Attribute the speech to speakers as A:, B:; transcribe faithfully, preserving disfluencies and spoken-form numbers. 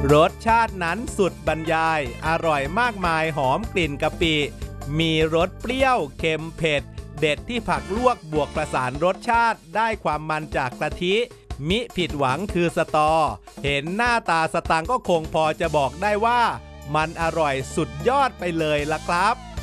A: รสชาตินั้นสุดบรรยายอร่อยมากมายหอมกลิ่นกะปิมีรสเปรี้ยวเค็มเผ็ดเด็ดที่ผักลวกบวกประสานรสชาติได้ความมันจากกะทิมิผิดหวังคือสตอเห็นหน้าตาสตังก็คงพอจะบอกได้ว่ามันอร่อยสุดยอดไปเลยล่ะครับ